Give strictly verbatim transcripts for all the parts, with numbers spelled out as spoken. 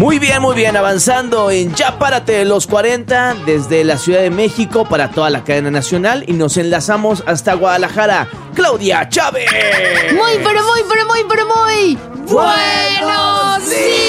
Muy bien, muy bien, avanzando en Ya Párate los cuarenta desde la Ciudad de México para toda la cadena nacional y nos enlazamos hasta Guadalajara. Claudia Chávez. Muy, pero muy, pero muy, pero muy buenos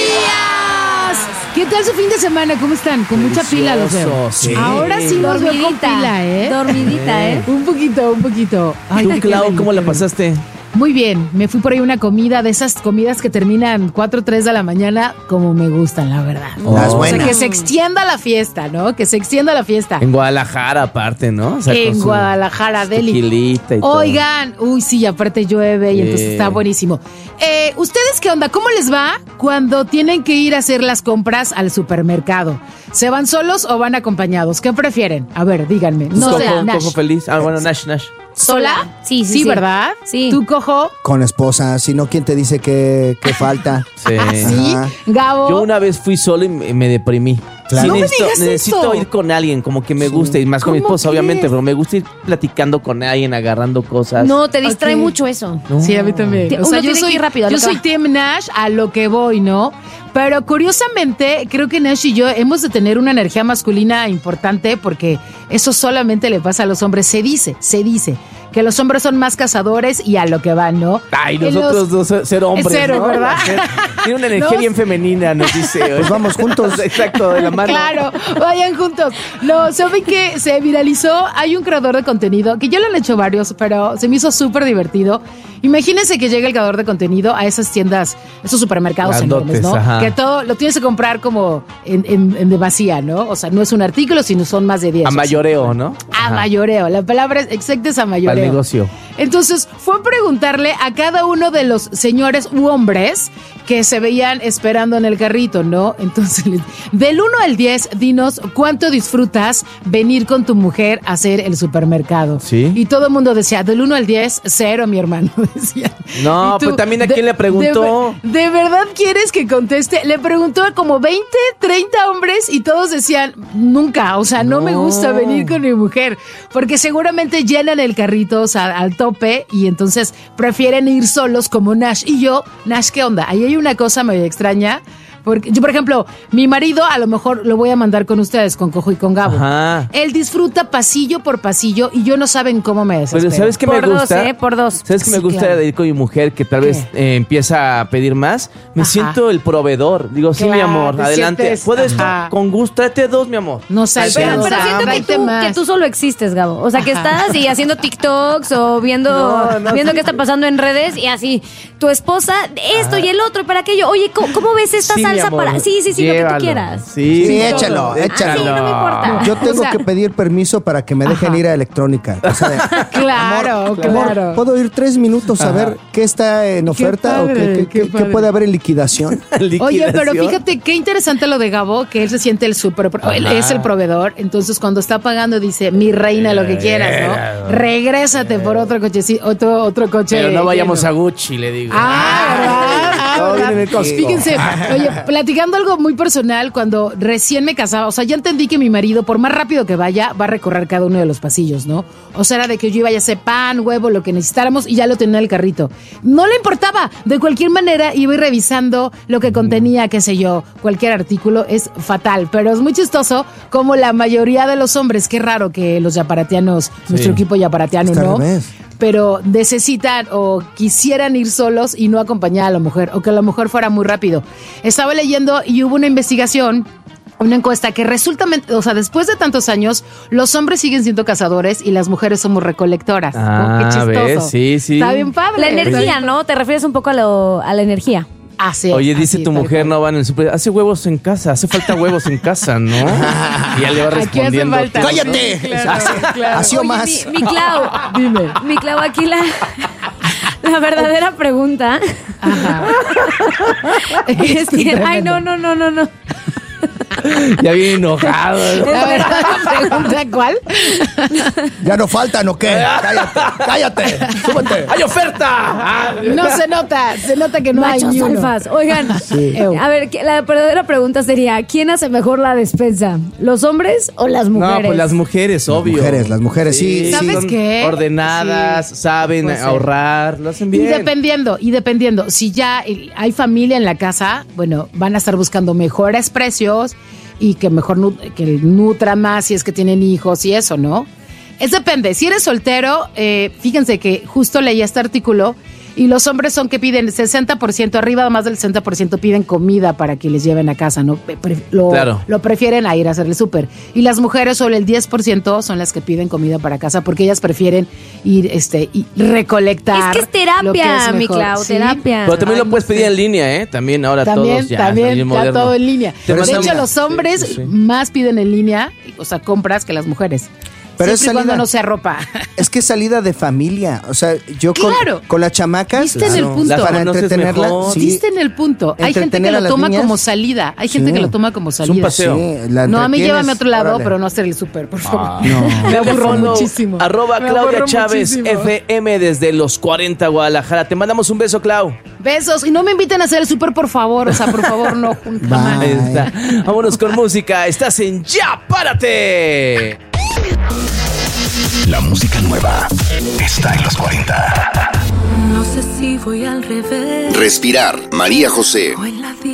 días. ¿Qué tal su fin de semana? ¿Cómo están? Con mucha pila los veo. Sí. Ahora sí los veo con pila, ¿eh? Dormidita, ¿eh? Un poquito, un poquito. Ay, ¿Tú, qué Clau, delicia. cómo la pasaste? Muy bien, me fui por ahí una comida de esas comidas que terminan cuatro o tres de la mañana, como me gustan, la verdad. Oh. Las O sea, buenas. que se extienda la fiesta, ¿no? Que se extienda la fiesta. En Guadalajara, aparte, ¿no? O sea, En con su Guadalajara, Deli. tequilita y todo. Oigan, uy, sí, aparte llueve y Sí. entonces está buenísimo. Eh, ¿Ustedes qué onda? ¿Cómo les va cuando tienen que ir a hacer las compras al supermercado? ¿Se van solos o van acompañados? ¿Qué prefieren? A ver, díganme. No Cojo, sé, Nash. Cojo feliz. Ah, bueno, Nash, Nash. ¿Sola? Sí, sí, Sí, sí. ¿verdad? Sí. ¿Tú, Cojo? Con esposa, si no, ¿quién te dice que, que falta? Sí. ¿Sí? Ajá. ¿Gabo? Yo una vez fui solo y me, me deprimí. Claro. Sí, No me necesito, digas necesito eso. ir con alguien, como que me guste, y más con mi ¿Cómo esposa, crees? obviamente, pero me gusta ir platicando con alguien, agarrando cosas. No, te distrae Ok. mucho eso. No. Sí, a mí también. Te- O sea, uno yo tiene que soy ir rápido a lo yo que soy va. Team Nash a lo que voy, ¿no? Pero curiosamente, creo que Nash y yo hemos de tener una energía masculina importante porque eso solamente le pasa a los hombres. Se dice, se dice que los hombres son más cazadores y a lo que van, ¿no? Ay, En nosotros los- dos ser hombres, Cero, ¿no? ¿verdad? Ser- Tiene una energía No. bien femenina, nos dice. Pues vamos juntos. Exacto, de la mano. Claro, vayan juntos. No, ¿saben qué? Se viralizó. Hay un creador de contenido, que ya lo han hecho varios, pero se me hizo súper divertido. Imagínense que llega el creador de contenido a esas tiendas, esos supermercados Grandotes, enormes, ¿no? ajá. Que todo lo tienes que comprar como en, en, en demasía, ¿no? O sea, no es un artículo, sino son más de diez. A mayoreo, ¿no? A Ajá. mayoreo. La palabra es- exacta es a mayoreo. Al negocio. Entonces, fue a preguntarle a cada uno de los señores u hombres que se veían esperando en el carrito, ¿no? Entonces, les- del uno al diez, dinos cuánto disfrutas venir con tu mujer a hacer el supermercado. Sí. Y todo el mundo decía, del uno al diez, cero, mi hermano, decía. No, Y tú, pues también a de- quién le preguntó. ¿De, ¿De verdad quieres que conteste? Le preguntó a como veinte, treinta hombres y todos decían, nunca, o sea, no, me No. gusta venir con mi mujer, porque seguramente llenan el carrito, o sea, al tope y entonces prefieren ir solos como Nash. Y yo, Nash, ¿qué onda? Ahí hay una cosa medio extraña. Porque yo, por ejemplo, mi marido a lo mejor lo voy a mandar con ustedes, con Cojo y con Gabo. Ajá. Él disfruta pasillo por pasillo y yo no saben cómo me desespero. Pero ¿sabes qué me Por dos, gusta? ¿eh? Por dos. ¿Sabes qué me Sí, gusta claro. de ir con mi mujer? Que tal vez eh, empieza a pedir más. Me Ajá. siento el proveedor. Digo, sí, mi Claro, amor, te adelante. sientes- Puedes, ajá. con gusto, tráete dos, mi amor. No sé, Tráete Pero, dos. pero siento que Tráete tú, más. que tú solo existes, Gabo. O sea, que Ajá. estás y haciendo TikToks o viendo, No, no, viendo sí. qué está pasando en redes y así. Tu esposa, esto y el otro, para aquello. Oye, ¿cómo, cómo ves esta Sí, mi salsa amor, para...? Sí, sí, sí, lo que llévalo. tú quieras. Sí, Sí, todo. échalo, échalo. Ah, sí, no me importa. Yo tengo O sea- que pedir permiso para que me dejen Ajá. ir a electrónica. O sea, de, Claro, amor, claro. ¿puedo ir tres minutos a Ajá. ver qué está en oferta padre, o qué, qué- qué qué- qué padre. puede haber en liquidación? Oye, pero Liquidación. fíjate qué interesante lo de Gabo, que él se siente el súper, él Ajá. es el proveedor, entonces cuando está pagando dice, mi reina, lo que quieras, ¿no? Regrésate por otro cochecito, otro, otro coche. Pero no vayamos lleno. a Gucci, le digo. Ah, ¿verdad? Ah, Todo ¿verdad? viene en el Costco. Fíjense, oye, platicando algo muy personal, cuando recién me casaba, o sea, ya entendí que mi marido, por más rápido que vaya, va a recorrer cada uno de los pasillos, ¿no? O sea, era de que yo iba a hacer pan, huevo, lo que necesitáramos y ya lo tenía en el carrito. No le importaba. De cualquier manera, iba a ir revisando lo que contenía, qué sé yo, cualquier artículo. Es fatal, pero es muy chistoso como la mayoría de los hombres, qué raro que los yaparatianos, nuestro equipo yaparatiano, Está al ¿no? revés. Pero necesitan o quisieran ir solos y no acompañar a la mujer, o que la mujer fuera muy rápido. Estaba leyendo y hubo una investigación, una encuesta que resulta, o sea, después de tantos años, los hombres siguen siendo cazadores y las mujeres somos recolectoras. Ah, Qué chistoso. ¿ves? Sí, sí. Está bien padre. La energía, ¿no? Te refieres un poco a, lo, a la energía. Así es, Oye, dice así, tu tal mujer, cual. no va en el súper, hace huevos en casa, hace falta huevos en casa, ¿no? Y ya le va Aquí hace respondiendo. falta. todo. ¡Cállate! Claro, claro. Así o Oye, más. Mi, mi Clau. Dime. Mi Clau, aquí la, la verdadera pregunta Ajá. es que... Ay, Tremendo. no, no, no, no, no. Ya bien enojado. A ver, pregunta cuál. ¿Ya no faltan o qué? Cállate, cállate, súbete. ¡Hay oferta! No se nota, se nota que no Machos hay ni uno. alfas. Oigan, Ew. a ver, que la verdadera pregunta sería, ¿quién hace mejor la despensa? ¿Los hombres o las mujeres? No, pues las mujeres, obvio. mujeres, las mujeres, sí, sí. ¿Sabes son qué? ordenadas, Sí, saben puede ser. ahorrar, lo hacen bien. Y dependiendo, y dependiendo, si ya eh, hay familia en la casa, bueno, van a estar buscando mejores precios y que mejor nu- que nutran más si es que tienen hijos y eso, ¿no? Es depende. Si eres soltero, eh, fíjense que justo leí este artículo y los hombres son que piden sesenta por ciento, arriba más del sesenta por ciento piden comida para que les lleven a casa, ¿no? Pre- lo, Claro. lo prefieren a ir a hacer el súper. Y las mujeres, solo el diez por ciento son las que piden comida para casa porque ellas prefieren ir este, y recolectar. Es que es terapia, lo que es mi mejor. Clau, Sí. terapia. Pero también Ay, lo puedes no pedir sé. en línea, ¿eh? También ahora También, todos ya. también, bien ya moderno. todo en línea. Te De mandan- hecho, los hombres Sí, sí, sí. más piden en línea, o sea, compras que las mujeres. Pero Siempre y es cuando salida- no sea ropa. Es que es salida de familia. O sea, yo con, Claro. con las chamacas. Viste en el punto. Las Para conoces entretenerla. mejor. Sí. Diste en el punto. Hay gente que Entretener a lo las toma niñas. como salida. Hay gente Sí. que lo toma como salida. un paseo. Sí, la No, a mí entretienes, llévame a otro lado, órale. pero no hacer el súper, por favor. No. Me aburro Teléfono, muchísimo. Arroba Me Claudia aburro Chávez muchísimo. F M desde los cuarenta Guadalajara. Te mandamos un beso, Clau. Besos. Y no me inviten a hacer el súper, por favor. O sea, por favor, no. Jamás. Bye. Ahí está. Vámonos con música. Estás en Ya Párate. La música nueva está en los cuarenta. No sé si voy al revés Respirar, María José. o en la vida.